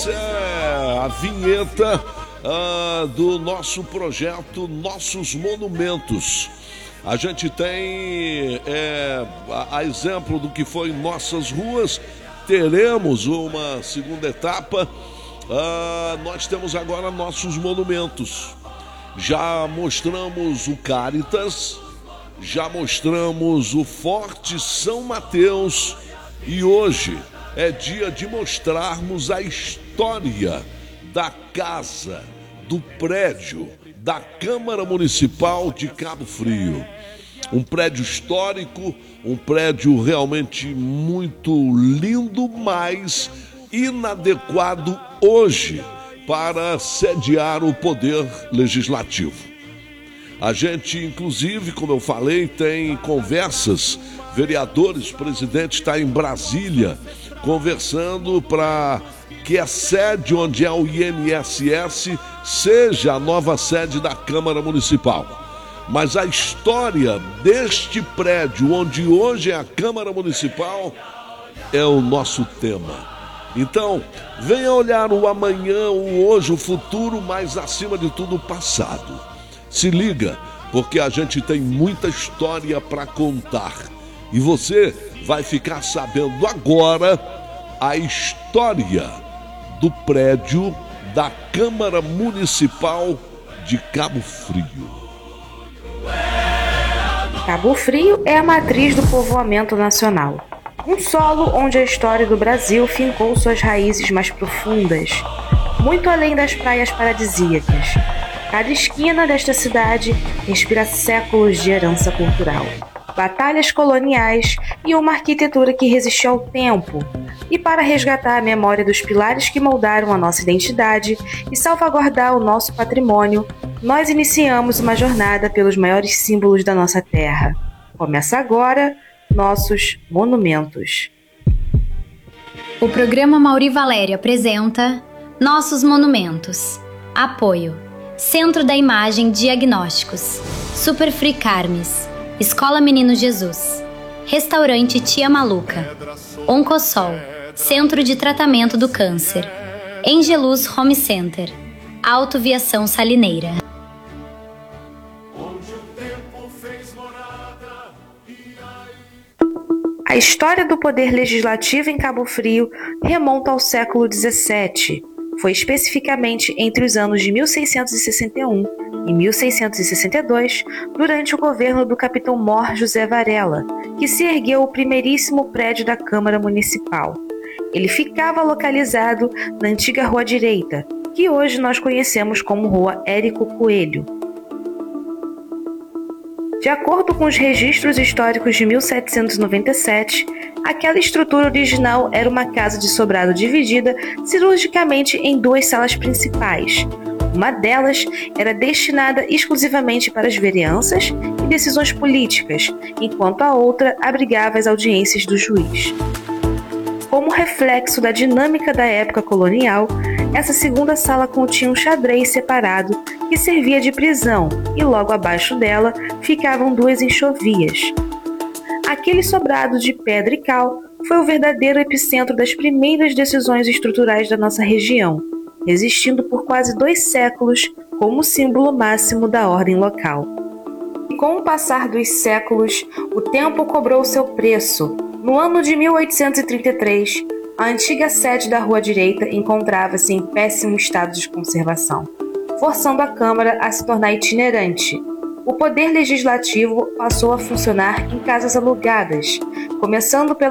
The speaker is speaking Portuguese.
Essa é a vinheta do nosso projeto Nossos Monumentos. A gente tem, a exemplo do que foi Nossas Ruas, teremos uma segunda etapa. Nós temos agora Nossos Monumentos. Já mostramos o Cáritas, já mostramos o Forte São Mateus e hoje é dia de mostrarmos a história da casa, do prédio da Câmara Municipal de Cabo Frio. Um prédio histórico, um prédio realmente muito lindo, mas inadequado hoje para sediar o Poder Legislativo. A gente, inclusive, como eu falei, tem conversas, vereadores, presidente está em Brasília, conversando para que a sede onde é o INSS seja a nova sede da Câmara Municipal. Mas a história deste prédio, onde hoje é a Câmara Municipal, é o nosso tema. Então, venha olhar o amanhã, o hoje, o futuro, mas acima de tudo o passado. Se liga, porque a gente tem muita história para contar. E você vai ficar sabendo agora a história do prédio da Câmara Municipal de Cabo Frio. Cabo Frio é a matriz do povoamento nacional. Um solo onde a história do Brasil fincou suas raízes mais profundas, muito além das praias paradisíacas. Cada esquina desta cidade inspira séculos de herança cultural, batalhas coloniais e uma arquitetura que resistiu ao tempo. E para resgatar a memória dos pilares que moldaram a nossa identidade e salvaguardar o nosso patrimônio, nós iniciamos uma jornada pelos maiores símbolos da nossa terra. Começa agora Nossos Monumentos. O programa Mauri Valério apresenta Nossos Monumentos. Apoio: Centro da Imagem Diagnósticos, Super Free Carmes, Escola Menino Jesus, Restaurante Tia Maluca, Oncosol, Centro de Tratamento do Câncer, Angelus Home Center, Autoviação Salineira. A história do poder legislativo em Cabo Frio remonta ao século XVII. Foi especificamente entre os anos de 1661 e 1662, durante o governo do capitão Mor José Varela, que se ergueu o primeiríssimo prédio da Câmara Municipal. Ele ficava localizado na antiga Rua Direita, que hoje nós conhecemos como Rua Érico Coelho. De acordo com os registros históricos de 1797, aquela estrutura original era uma casa de sobrado dividida cirurgicamente em duas salas principais. Uma delas era destinada exclusivamente para as vereanças e decisões políticas, enquanto a outra abrigava as audiências do juiz. Como reflexo da dinâmica da época colonial, essa segunda sala continha um xadrez separado que servia de prisão e logo abaixo dela ficavam duas enxovias. Aquele sobrado de pedra e cal foi o verdadeiro epicentro das primeiras decisões estruturais da nossa região, existindo por quase 2 séculos como símbolo máximo da ordem local. E com o passar dos séculos, o tempo cobrou seu preço. No ano de 1833, a antiga sede da Rua Direita encontrava-se em péssimo estado de conservação, forçando a Câmara a se tornar itinerante. O Poder Legislativo passou a funcionar em casas alugadas, começando pela